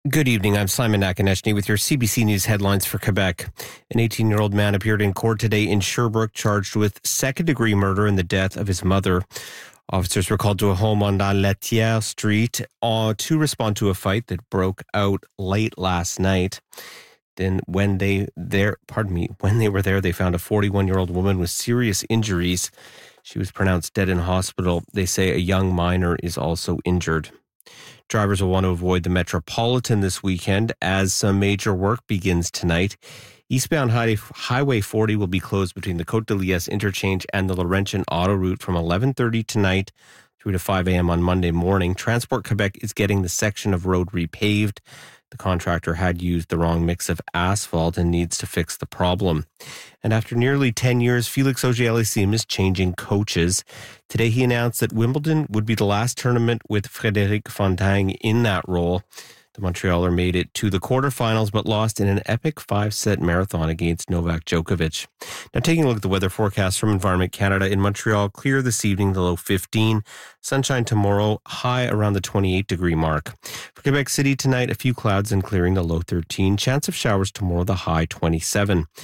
Good evening. I'm Simon Nakonechny with your CBC News headlines for Quebec. An 18-year-old man appeared in court today in Sherbrooke charged with second-degree murder in the death of his mother. Officers were called to a home on La Laitière Street to respond to a fight that broke out late last night. Then when they were there, they found a 41-year-old woman with serious injuries. She was pronounced dead in hospital. They say a young minor is also injured. Drivers will want to avoid the Metropolitan this weekend as some major work begins tonight. Eastbound Highway 40 will be closed between the Côte de Liesse interchange and the Laurentian auto route from 11:30 tonight through to 5 a.m. on Monday morning. Transport Quebec is getting the section of road repaved. The contractor had used the wrong mix of asphalt and needs to fix the problem. And after nearly 10 years, Félix Auger-Aliassime is changing coaches. Today he announced that Wimbledon would be the last tournament with Frédéric Fontaine in that role. The Montrealer made it to the quarterfinals but lost in an epic 5-set marathon against Novak Djokovic. Now taking a look at the weather forecast from Environment Canada. In Montreal, clear this evening, the low 15. Sunshine tomorrow, high around the 28-degree mark. For Quebec City tonight, a few clouds and clearing, the low 13. Chance of showers tomorrow, the high 27.